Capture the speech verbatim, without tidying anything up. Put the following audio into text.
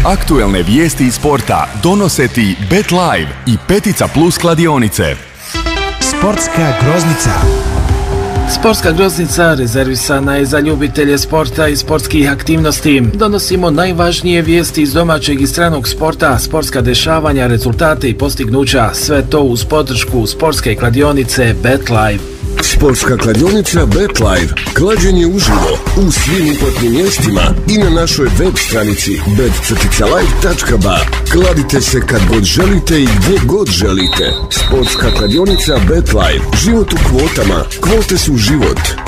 aktuelne vijesti iz sporta donose ti Bet Live i Petica Plus kladionice. Sportska groznica. Sportska groznica rezervisana je za ljubitelje sporta i sportskih aktivnosti. Donosimo najvažnije vijesti iz domaćeg i stranog sporta, sportska dešavanja, rezultate i postignuća. Sve to uz podršku sportske kladionice Bet Live. Sportska kladionica Bet Live. Klađenje uživo u svim uplatnim mjestima i na našoj web stranici bet live tačka ba. Kladite se kad god želite i gdje god želite. Sportska kladionica Bet Live. Život u kvotama. Kvote su život.